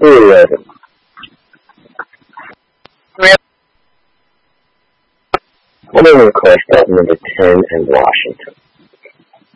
11. Women in car stop number 10 in Washington.